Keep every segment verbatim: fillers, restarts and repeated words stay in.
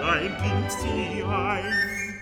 ein Kind sie ein.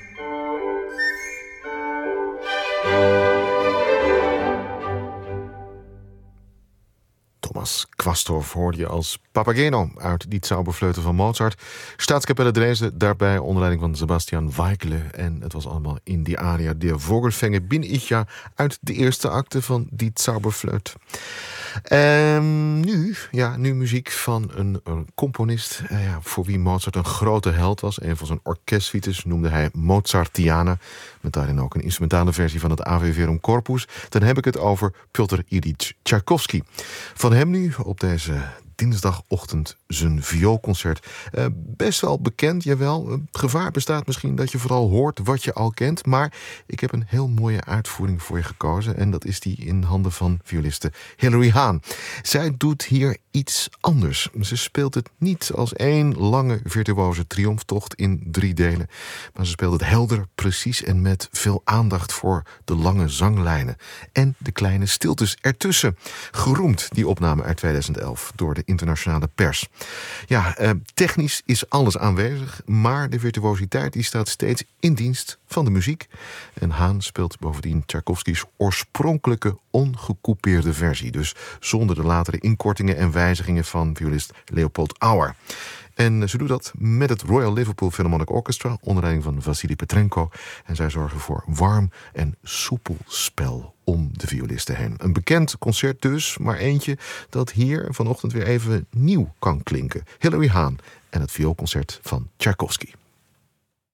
Thomas Quasthoff hoorde je als Papageno uit Die Zauberflöte van Mozart. Staatskapelle Dresden, daarbij onder leiding van Sebastian Weikele. En het was allemaal in die aria Der Vogelfänger bin ich ja uit de eerste acte van Die Zauberflöte. En nu, ja, nu muziek van een, een componist eh, ja, voor wie Mozart een grote held was. Een van zijn orkestsuites noemde hij Mozartiana. Met daarin ook een instrumentale versie van het Ave Verum Corpus. Dan heb ik het over Piotr Ilyich Tchaikovsky. Van hem nu op deze dinsdagochtend zijn vioolconcert. Uh, best wel bekend, jawel. Het gevaar bestaat misschien dat je vooral hoort wat je al kent. Maar ik heb een heel mooie uitvoering voor je gekozen. En dat is die in handen van violiste Hilary Hahn. Zij doet hier iets anders. Ze speelt het niet als één lange virtuoze triomftocht in drie delen. Maar ze speelt het helder, precies en met veel aandacht voor de lange zanglijnen. En de kleine stiltes ertussen. Geroemd, die opname uit tweeduizend elf, door de internationale pers. Ja, eh, technisch is alles aanwezig, maar de virtuositeit die staat steeds in dienst van de muziek. En Hahn speelt bovendien Tchaikovskys oorspronkelijke ongecoupeerde versie. Dus zonder de latere inkortingen en wijzigingen van violist Leopold Auer. En ze doet dat met het Royal Liverpool Philharmonic Orchestra onder leiding van Vassili Petrenko. En zij zorgen voor warm en soepel spel om de violisten heen. Een bekend concert dus, maar eentje dat hier vanochtend weer even nieuw kan klinken. Hilary Hahn en het vioolconcert van Tchaikovsky.